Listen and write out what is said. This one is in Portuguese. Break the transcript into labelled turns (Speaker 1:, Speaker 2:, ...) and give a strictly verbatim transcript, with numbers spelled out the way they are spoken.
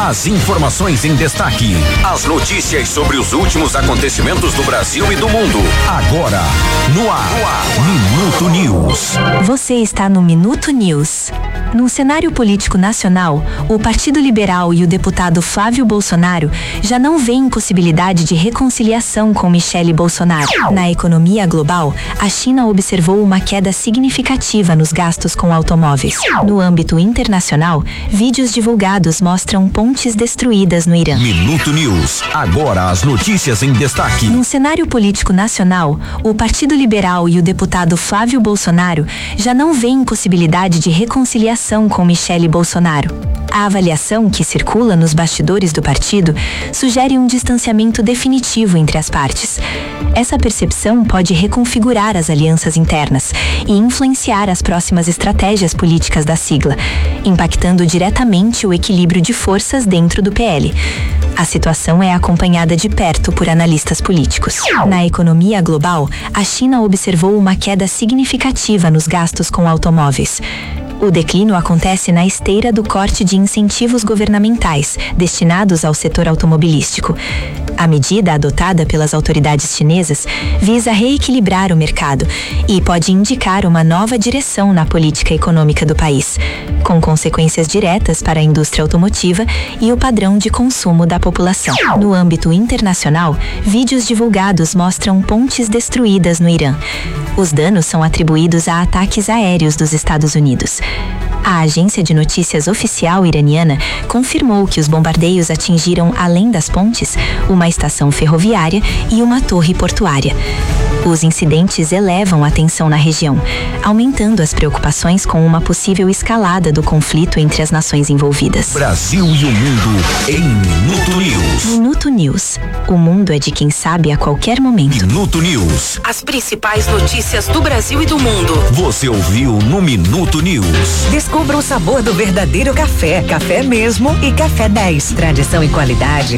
Speaker 1: As informações em destaque. As notícias sobre os últimos acontecimentos do Brasil e do mundo. Agora, no ar. No ar. Minuto News.
Speaker 2: Você está no Minuto News. No cenário político nacional, o Partido Liberal e o deputado Flávio Bolsonaro já não veem possibilidade de reconciliação com Michele Bolsonaro. Na economia global, a China observou uma queda significativa nos gastos com automóveis. No âmbito internacional, vídeos divulgados mostram pontes destruídas no Irã.
Speaker 1: Minuto News. Agora as notícias em destaque.
Speaker 2: No cenário político nacional, o Partido Liberal e o deputado Flávio Bolsonaro já não veem possibilidade de reconciliação com Michele Bolsonaro. A avaliação que circula nos bastidores do partido sugere um distanciamento definitivo entre as partes. Essa percepção pode reconfigurar as alianças internas e influenciar as próximas estratégias políticas da sigla, impactando diretamente o equilíbrio de forças dentro do P L. A situação é acompanhada de perto por analistas políticos. Na economia global, a China observou uma queda significativa nos gastos com automóveis. O declínio acontece na esteira do corte de incentivos governamentais destinados ao setor automobilístico. A medida adotada pelas autoridades chinesas visa reequilibrar o mercado e pode indicar uma nova direção na política econômica do país, com consequências diretas para a indústria automotiva e o padrão de consumo da população. No âmbito internacional, vídeos divulgados mostram pontes destruídas no Irã. Os danos são atribuídos a ataques aéreos dos Estados Unidos. A agência de notícias oficial iraniana confirmou que os bombardeios atingiram, além das pontes, uma estação ferroviária e uma torre portuária. Os incidentes elevam a tensão na região, aumentando as preocupações com uma possível escalada do conflito entre as nações envolvidas.
Speaker 1: Brasil e o mundo em Minuto News.
Speaker 2: Minuto News. O mundo é de quem sabe a qualquer momento.
Speaker 1: Minuto News.
Speaker 3: As principais notícias do Brasil e do mundo.
Speaker 1: Você ouviu no Minuto News.
Speaker 4: Descubra o sabor do verdadeiro café. Café mesmo e Café dez. Tradição e qualidade